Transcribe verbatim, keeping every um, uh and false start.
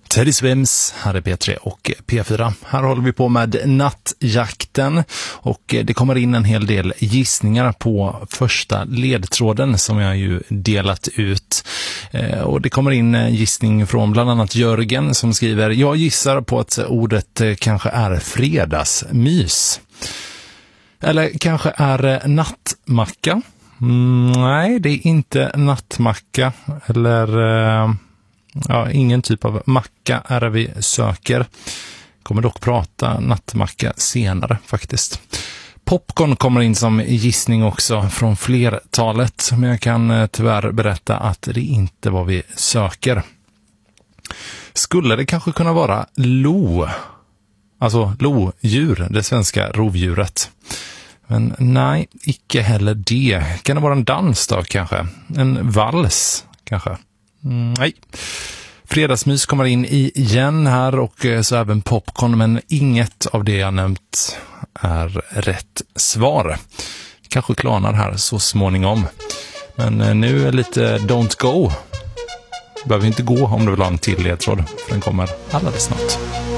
Teddy Swims, här är P tre och P fyra. Här håller vi på med nattjakten och det kommer in en hel del gissningar på första ledtråden som jag ju delat ut. Och det kommer in en gissning från bland annat Jörgen som skriver: jag gissar på att ordet kanske är fredagsmys. Eller kanske är nattmacka. Mm, nej, det är inte nattmacka eller... Uh, Ja, ingen typ av macka är det vi söker. Kommer dock prata nattmacka senare faktiskt. Popcorn kommer in som gissning också från flertalet. Men jag kan tyvärr berätta att det inte var vi söker. Skulle det kanske kunna vara lo? Alltså lodjur, det svenska rovdjuret. Men nej, icke heller det. Kan det vara en dans då kanske? En vals kanske? Mm, nej. Fredagsmys kommer in igen här och så även popcorn, men inget av det jag nämnt är rätt svar. Kanske klanar här så småningom. Men nu är lite Don't Go. Behöver inte gå om du vill ha en till ledtråd, för den kommer alldeles snart.